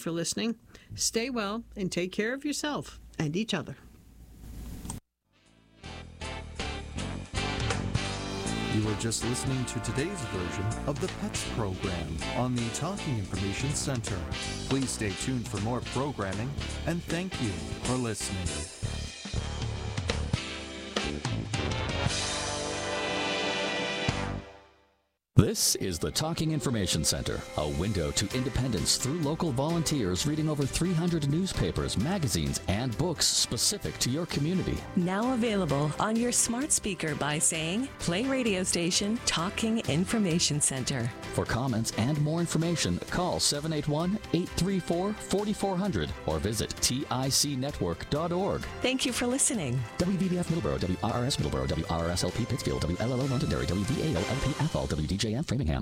for listening. Stay well and take care of yourself and each other. You were just listening to today's version of the PETS program on the Talking Information Center. Please stay tuned for more programming, and thank you for listening. This is the Talking Information Center, a window to independence through local volunteers reading over 300 newspapers, magazines, and books specific to your community. Now available on your smart speaker by saying, play radio station Talking Information Center. For comments and more information, call 781-834-4400 or visit ticnetwork.org. Thank you for listening. WVBF Middleborough, WRRS Middleborough, WRRSLP Pittsfield, WLLO Londonderry, WVAO-LP Athol, WDJM Framingham.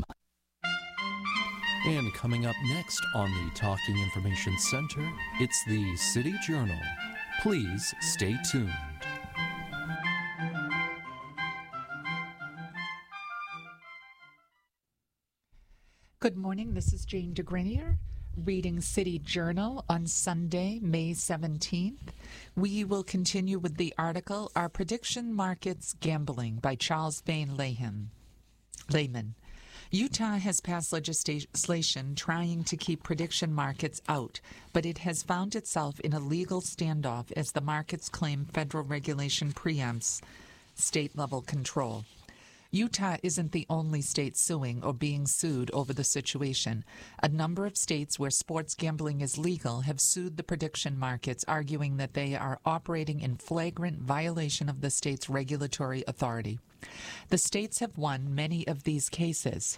And coming up next on the Talking Information Center, it's the City Journal. Please stay tuned. Good morning, this is Jane DeGrenier, reading City Journal on Sunday, May 17th. We will continue with the article, Are Prediction Markets Gambling? By Charles Bain Layman. Utah has passed legislation trying to keep prediction markets out, but it has found itself in a legal standoff as the markets claim federal regulation preempts state-level control. Utah isn't the only state suing or being sued over the situation. A number of states where sports gambling is legal have sued the prediction markets, arguing that they are operating in flagrant violation of the state's regulatory authority. The states have won many of these cases,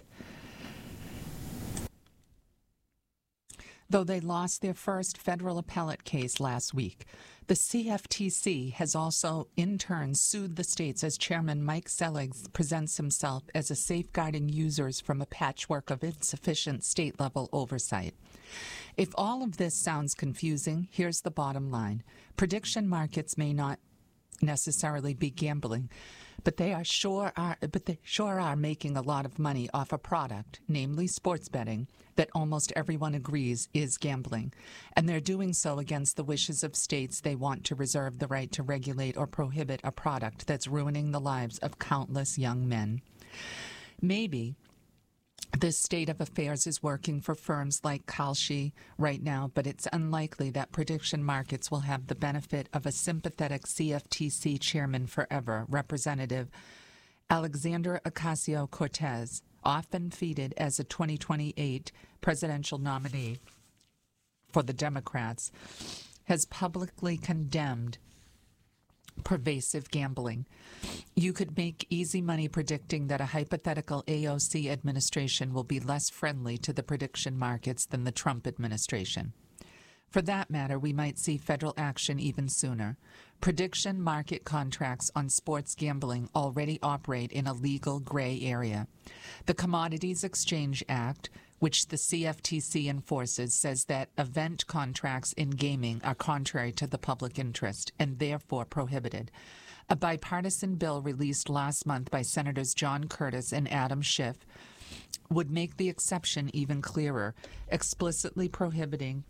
though they lost their first federal appellate case last week. The CFTC has also, in turn, sued the states as Chairman Mike Selig presents himself as a safeguarding users from a patchwork of insufficient state-level oversight. If all of this sounds confusing, here's the bottom line. Prediction markets may not necessarily be gambling, but they sure are making a lot of money off a product, namely sports betting, that almost everyone agrees is gambling. And they're doing so against the wishes of states they want to reserve the right to regulate or prohibit a product that's ruining the lives of countless young men. Maybe this state of affairs is working for firms like Kalshi right now, but it's unlikely that prediction markets will have the benefit of a sympathetic CFTC chairman forever, Representative Alexandra Ocasio-Cortez, often feted as a 2028 presidential nominee for the Democrats, has publicly condemned pervasive gambling. You could make easy money predicting that a hypothetical AOC administration will be less friendly to the prediction markets than the Trump administration. For that matter, we might see federal action even sooner. Prediction market contracts on sports gambling already operate in a legal gray area. The Commodities Exchange Act, which the CFTC enforces, says that event contracts in gaming are contrary to the public interest and therefore prohibited. A bipartisan bill released last month by Senators John Curtis and Adam Schiff would make the exception even clearer, explicitly prohibiting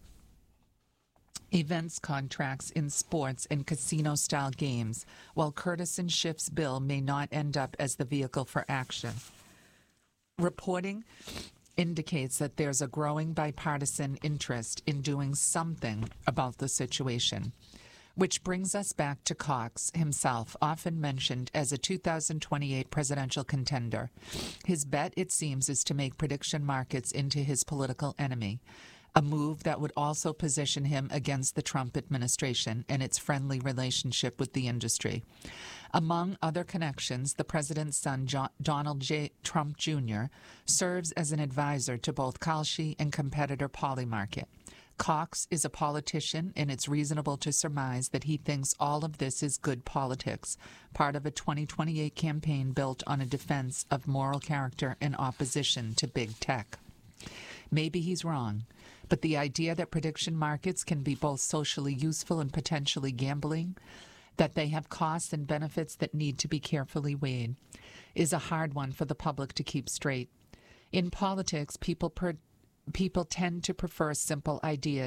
events contracts in sports and casino-style games, while Curtis and Schiff's bill may not end up as the vehicle for action. Reporting indicates that there's a growing bipartisan interest in doing something about the situation. Which brings us back to Cox himself, often mentioned as a 2028 presidential contender. His bet, it seems, is to make prediction markets into his political enemy, a move that would also position him against the Trump administration and its friendly relationship with the industry. Among other connections, the president's son, Donald J. Trump Jr., serves as an advisor to both Kalshi and competitor Polymarket. Cox is a politician, and it's reasonable to surmise that he thinks all of this is good politics, part of a 2028 campaign built on a defense of moral character and opposition to big tech. Maybe he's wrong, but the idea that prediction markets can be both socially useful and potentially gambling, that they have costs and benefits that need to be carefully weighed, is a hard one for the public to keep straight. In politics, people tend to prefer simple ideas